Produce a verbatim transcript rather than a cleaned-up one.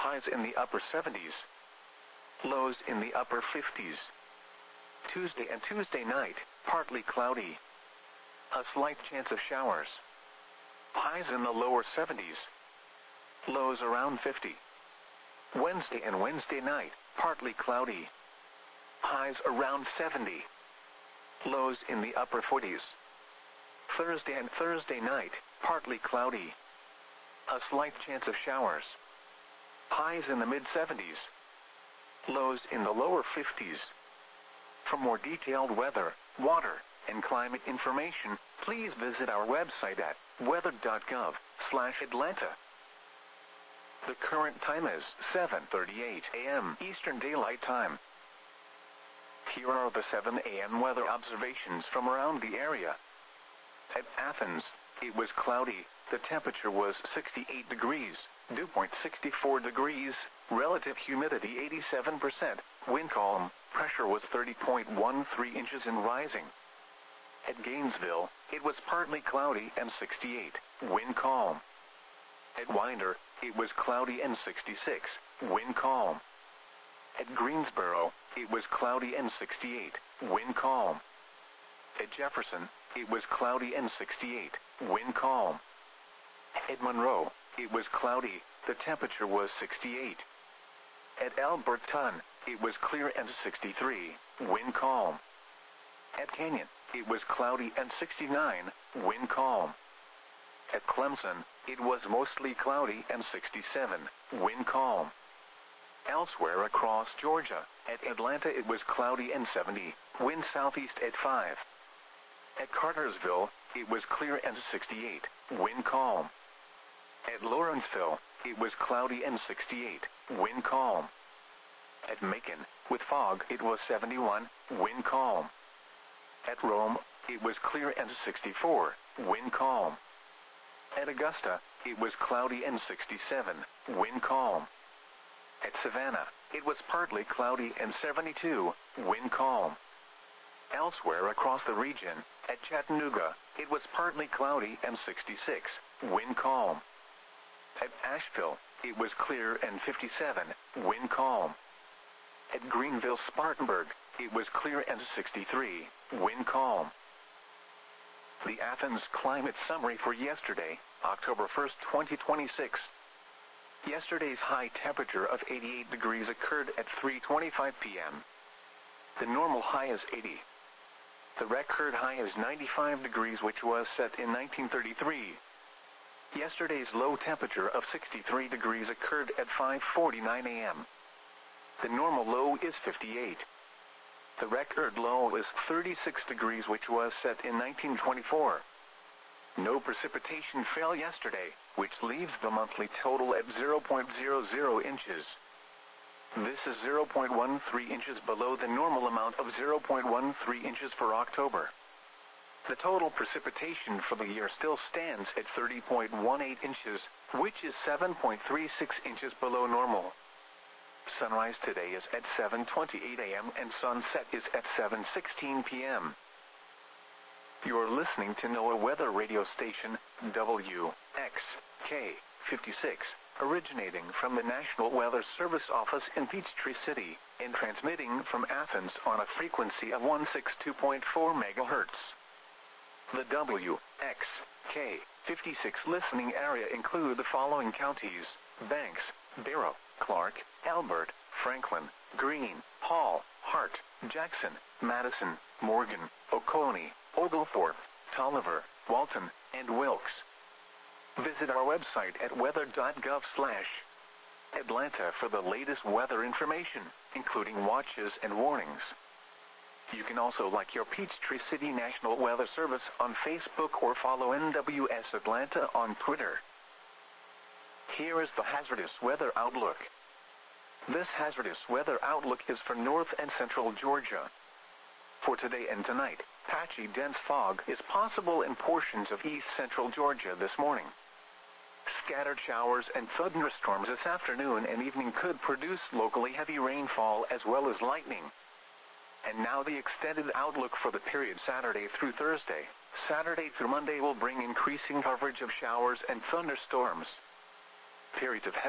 highs in the upper seventies. Lows in the upper fifties. Tuesday and Tuesday night, partly cloudy. A slight chance of showers. Highs in the lower seventies. Lows around fifty. Wednesday and Wednesday night, partly cloudy. Highs around seventy. Lows in the upper forties. Thursday and Thursday night, partly cloudy. A slight chance of showers. Highs in the mid seventies. Lows in the lower fifties. For more detailed weather, water, and climate information, please visit our website at weather dot gov slash Atlanta. The current time is seven thirty-eight a m Eastern Daylight Time. Here are the seven a m weather observations from around the area. At Athens, it was cloudy, the temperature was sixty-eight degrees, dew point sixty-four degrees, relative humidity eighty-seven percent, wind calm, pressure was thirty point one three inches and rising. At Gainesville, it was partly cloudy and sixty-eight, wind calm. At Winder, it was cloudy and sixty-six, wind calm. At Greensboro, it was cloudy and sixty-eight, wind calm. At Jefferson, it was cloudy and sixty-eight, wind calm. At Monroe, it was cloudy, the temperature was sixty-eight. At Alberton, it was clear and sixty-three, wind calm. At Canyon, it was cloudy and sixty-nine, wind calm. At Clemson, it was mostly cloudy and sixty-seven, wind calm. Elsewhere across Georgia, at Atlanta it was cloudy and seventy, wind southeast at five. At Cartersville, it was clear and sixty-eight, wind calm. At Lawrenceville, it was cloudy and sixty-eight, wind calm. At Macon, with fog it was seventy-one, wind calm. At Rome, it was clear and sixty-four, wind calm. At Augusta, it was cloudy and sixty-seven, wind calm. At Savannah, it was partly cloudy and seventy-two, wind calm. Elsewhere across the region, at Chattanooga, it was partly cloudy and sixty-six, wind calm. At Asheville, it was clear and fifty-seven, wind calm. At Greenville-Spartanburg, it was clear and sixty-three, wind calm. The Athens Climate Summary for yesterday, October first, twenty twenty-six. Yesterday's high temperature of eighty-eight degrees occurred at three twenty-five p m The normal high is eighty. The record high is ninety-five degrees, which was set in nineteen thirty-three. Yesterday's low temperature of sixty-three degrees occurred at five forty-nine a m The normal low is fifty-eight. The record low is thirty-six degrees, which was set in nineteen twenty-four. No precipitation fell yesterday, which leaves the monthly total at zero point zero zero inches. This is zero point one three inches below the normal amount of zero point one three inches for October. The total precipitation for the year still stands at thirty point one eight inches, which is seven point three six inches below normal. Sunrise today is at seven twenty-eight a m and sunset is at seven sixteen p m You're listening to NOAA Weather Radio Station, W X K fifty-six, originating from the National Weather Service office in Peachtree City, and transmitting from Athens on a frequency of one sixty-two point four megahertz. The W X K fifty-six listening area include the following counties: Banks, Barrow, Clark, Elbert, Franklin, Greene, Hall, Hart, Jackson, Madison, Morgan, Oconee, Oglethorpe, Tolliver, Walton, and Wilkes. Visit our website at weather dot gov slash Atlanta for the latest weather information, including watches and warnings. You can also like your Peachtree City National Weather Service on Facebook or follow N W S Atlanta on Twitter. Here is the hazardous weather outlook. This hazardous weather outlook is for north and central Georgia. For today and tonight, patchy dense fog is possible in portions of east central Georgia this morning. Scattered showers and thunderstorms this afternoon and evening could produce locally heavy rainfall as well as lightning. And now the extended outlook for the period Saturday through Thursday. Saturday through Monday will bring increasing coverage of showers and thunderstorms. Periods of heavy